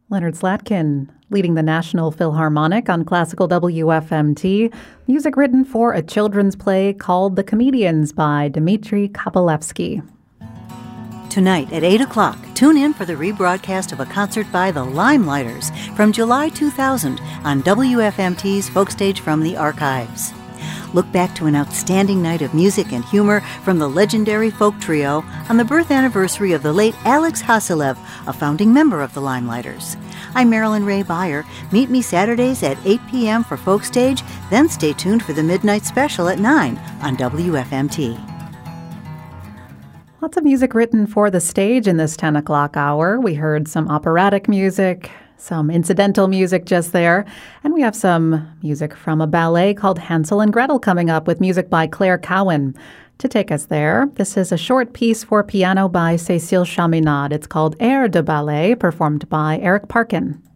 Leonard Slatkin leading the National Philharmonic on classical WFMT. Music written for a children's play called The Comedians by Dmitri Kabalevsky. Tonight at 8 o'clock, tune in for the rebroadcast of a concert by the Limelighters from July 2000 on WFMT's Folkstage from the Archives. Look back to an outstanding night of music and humor from the legendary folk trio on the birth anniversary of the late Alex Hasilev, a founding member of the Limelighters. I'm Marilyn Ray Beyer. Meet me Saturdays at 8 p.m. for Folkstage, then stay tuned for the Midnight Special at 9 on WFMT. Lots of music written for the stage in this 10 o'clock hour. We heard some operatic music, some incidental music just there, and we have some music from a ballet called Hansel and Gretel coming up with music by Claire Cowan. To take us there, this is a short piece for piano by Cécile Chaminade. It's called Air de Ballet, performed by Eric Parkin.